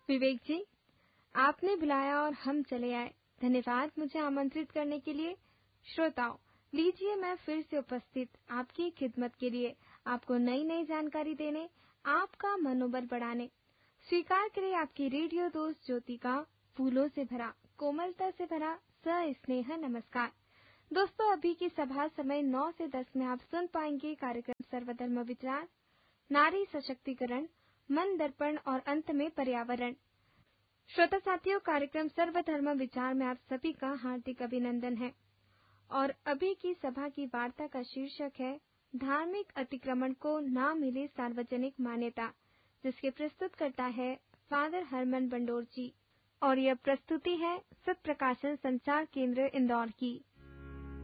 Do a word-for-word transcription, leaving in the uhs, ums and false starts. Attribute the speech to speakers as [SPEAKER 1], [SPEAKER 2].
[SPEAKER 1] विवेक जी, आपने बुलाया और हम चले आए। धन्यवाद मुझे आमंत्रित करने के लिए। श्रोताओं, लीजिए मैं फिर से उपस्थित आपकी खिदमत के लिए, आपको नई नई जानकारी देने, आपका मनोबल बढ़ाने। स्वीकार करें आपकी रेडियो दोस्त ज्योति का फूलों से भरा, कोमलता से भरा सस्नेह नमस्कार। दोस्तों, अभी की सभा समय नौ से दस में आप सुन पाएंगे कार्यक्रम सर्वधर्म विचार, नारी सशक्तिकरण, मन दर्पण और अंत में पर्यावरण। श्रोता साथियों, कार्यक्रम सर्वधर्म विचार में आप सभी का हार्दिक अभिनंदन है। और अभी की सभा की वार्ता का शीर्षक है धार्मिक अतिक्रमण को ना मिले सार्वजनिक मान्यता, जिसके प्रस्तुत करता है फादर हरमन बंडोर जी। और यह प्रस्तुति है सत्प्रकाशन संचार केंद्र इंदौर की।